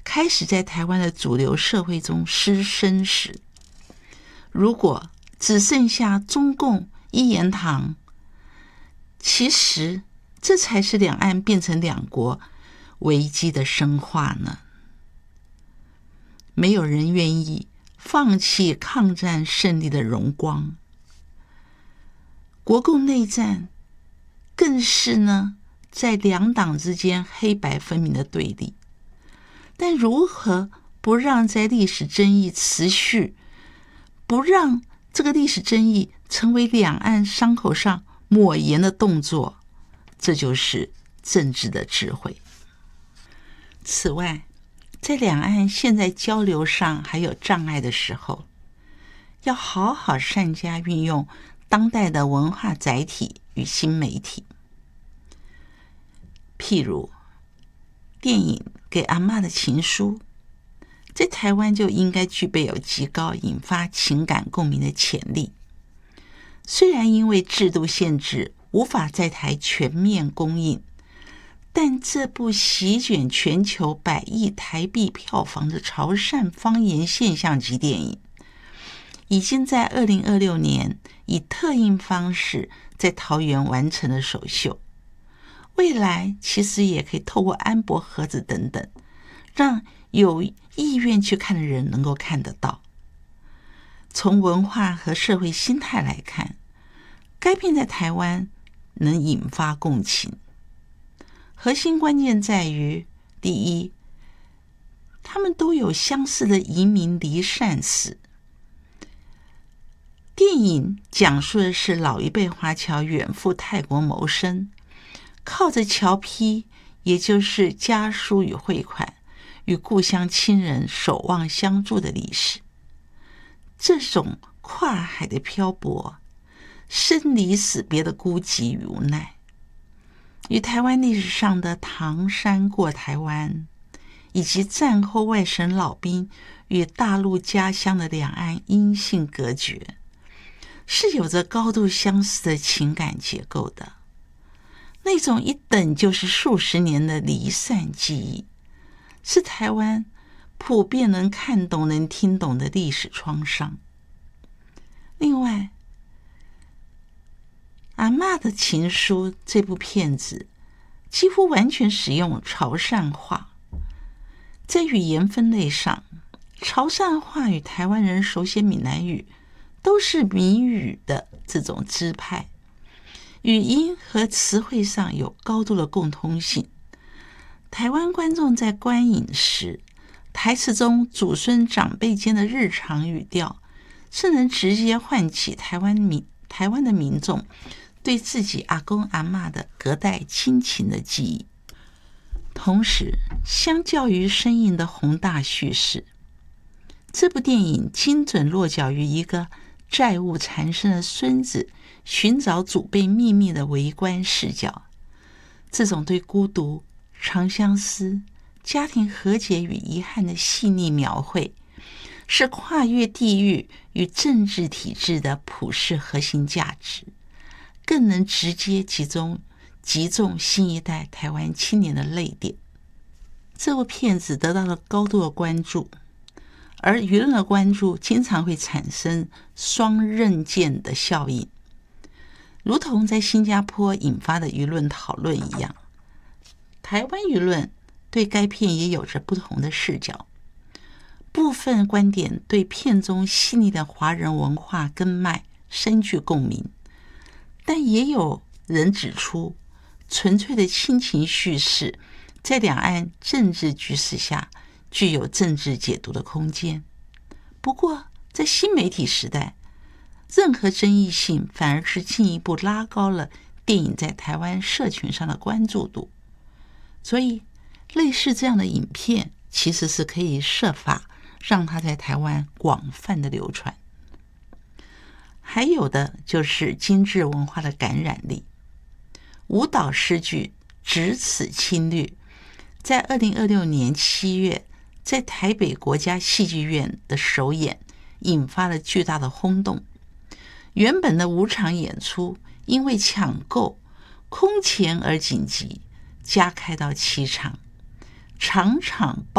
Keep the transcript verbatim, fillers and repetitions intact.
开始在台湾的主流社会中失声时，如果只剩下中共一言堂，其实这才是两岸变成两国危机的深化呢。没有人愿意放弃抗战胜利的荣光，国共内战更是呢在两党之间黑白分明的对立。但如何不让在历史争议持续，不让这个历史争议成为两岸伤口上抹盐的动作，这就是政治的智慧。此外，在两岸现在交流上还有障碍的时候，要好好善加运用当代的文化载体与新媒体。譬如电影《给阿嬷的情书》，在台湾就应该具备有极高引发情感共鸣的潜力。虽然因为制度限制无法在台全面公映，但这部席卷全球百亿台币票房的潮汕方言现象级电影，已经在二零二六年以特映方式在桃园完成了首秀。未来其实也可以透过安博盒子等等，让有意愿去看的人能够看得到。从文化和社会心态来看，该片在台湾能引发共情。核心关键在于，第一，他们都有相似的移民离散史。电影讲述的是老一辈华侨远赴泰国谋生，靠着侨批，也就是家书与汇款，与故乡亲人守望相助的历史。这种跨海的漂泊，生离死别的孤寂与无奈，与台湾历史上的唐山过台湾，以及战后外省老兵与大陆家乡的两岸音信隔绝，是有着高度相似的情感结构的。那种一等就是数十年的离散记忆，是台湾普遍能看懂、能听懂的历史创伤。另外，阿嬷的情书这部片子几乎完全使用潮汕话，在语言分类上，潮汕话与台湾人手写闽南语都是闽语的这种支派，语音和词汇上有高度的共通性。台湾观众在观影时，台词中祖孙长辈间的日常语调，是能直接唤起台湾民台湾的民众对自己阿公阿嬷的隔代亲情的记忆。同时，相较于生硬的宏大叙事，这部电影精准落脚于一个债务缠身的孙子寻找祖辈秘密的围观视角。这种对孤独、长相思、家庭和解与遗憾的细腻描绘，是跨越地域与政治体制的普世核心价值，更能直接集中击中新一代台湾青年的泪点。这部片子得到了高度的关注，而舆论的关注经常会产生双刃剑的效应，如同在新加坡引发的舆论讨论一样，台湾舆论对该片也有着不同的视角。部分观点对片中细腻的华人文化根脉深具共鸣，但也有人指出，纯粹的亲情叙事在两岸政治局势下具有政治解读的空间。不过，在新媒体时代，任何争议性反而是进一步拉高了电影在台湾社群上的关注度。所以，类似这样的影片其实是可以设法让它在台湾广泛的流传。还有的就是精致文化的感染力。舞蹈诗句《只此青绿》在二零二六年七月在台北国家戏剧院的首演，引发了巨大的轰动。原本的五场演出因为抢购空前而紧急，加开到七场，场场爆